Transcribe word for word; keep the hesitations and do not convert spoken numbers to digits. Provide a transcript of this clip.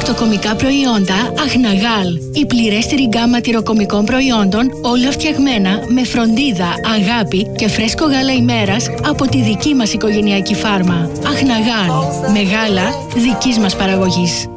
Τυρακτοκομικά προϊόντα Αχναγάλ. Η πληρέστερη γκάμα τυροκομικών προϊόντων, όλα φτιαγμένα με φροντίδα, αγάπη και φρέσκο γάλα ημέρας από τη δική μας οικογενειακή φάρμα. Αχναγάλ. Με γάλα δικής μας παραγωγής.